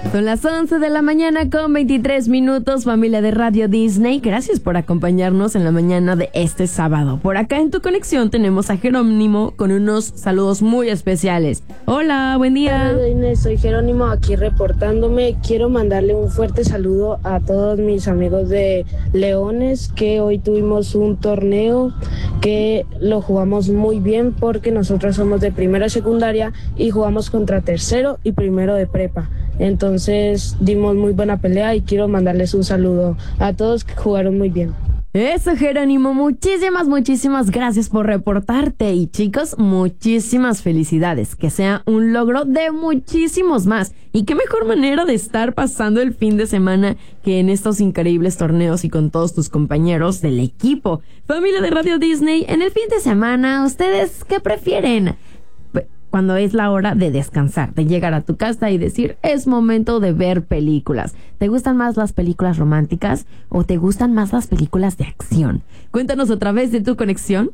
Son las 11 de la mañana con 23 minutos, familia de Radio Disney. Gracias por acompañarnos en la mañana de este sábado. Por acá en Tu Conexión tenemos a Jerónimo con unos saludos muy especiales. Hola, buen día. Hola Inés, soy Jerónimo aquí reportándome. Quiero mandarle un fuerte saludo a todos mis amigos de Leones, que hoy tuvimos un torneo que lo jugamos muy bien porque nosotros somos de primero de secundaria y jugamos contra tercero y primero de prepa. Entonces dimos muy buena pelea y quiero mandarles un saludo a todos que jugaron muy bien. Eso, Jerónimo, muchísimas gracias por reportarte. Y chicos, muchísimas felicidades. Que sea un logro de muchísimos más. Y qué mejor manera de estar pasando el fin de semana que en estos increíbles torneos y con todos tus compañeros del equipo. Familia de Radio Disney, en el fin de semana, ¿ustedes qué prefieren? Cuando es la hora de descansar, de llegar a tu casa y decir, es momento de ver películas. ¿Te gustan más las películas románticas o te gustan más las películas de acción? Cuéntanos a través de Tu Conexión,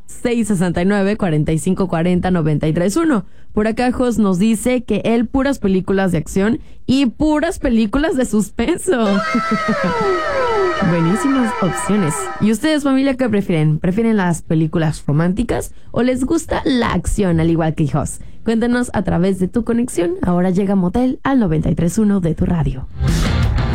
669-4540-931. Por acá Jos nos dice que él puras películas de acción y puras películas de suspenso. Buenísimas opciones. ¿Y ustedes, familia, qué prefieren? ¿Prefieren las películas románticas o les gusta la acción, al igual que Jos? Cuéntanos a través de Tu Conexión. Ahora llega Motel al 93.1 de tu radio.